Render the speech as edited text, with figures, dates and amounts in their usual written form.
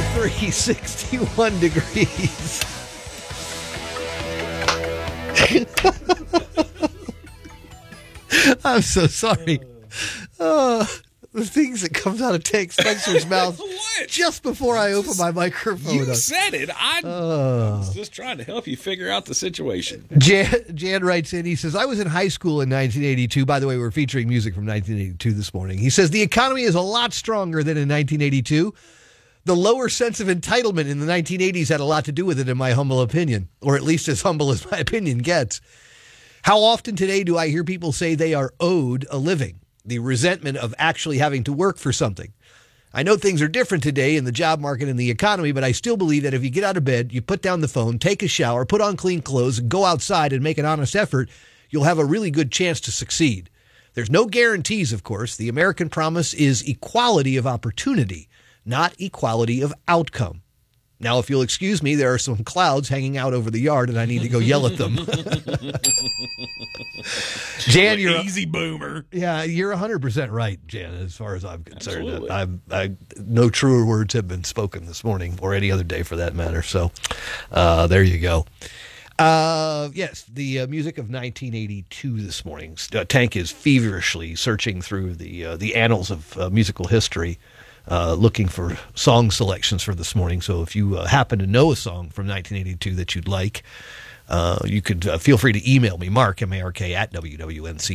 61 degrees. I'm so sorry. The things that comes out of Tank Spencer's mouth just before I open my microphone. You said it. I was just trying to help you figure out the situation. Jan writes in, he says, I was in high school in 1982. By the way, we're featuring music from 1982 this morning. He says, the economy is a lot stronger than in 1982. The lower sense of entitlement in the 1980s had a lot to do with it, in my humble opinion, or at least as humble as my opinion gets. How often today do I hear people say they are owed a living? The resentment of actually having to work for something. I know things are different today in the job market and the economy, but I still believe that if you get out of bed, you put down the phone, take a shower, put on clean clothes, and go outside and make an honest effort, you'll have a really good chance to succeed. There's no guarantees, of course. The American promise is equality of opportunity, not equality of outcome. Now, if you'll excuse me, there are some clouds hanging out over the yard, and I need to go yell at them. Jan, you're easy boomer. Yeah, you're 100% right, Jan, as far as I'm concerned. No truer words have been spoken this morning, or any other day for that matter. So there you go. Yes, the music of 1982 this morning. Tank is feverishly searching through the annals of musical history, looking for song selections for this morning. So if you happen to know a song from 1982 that you'd like, you could feel free to email me, Mark, M-A-R-K, @WWNC.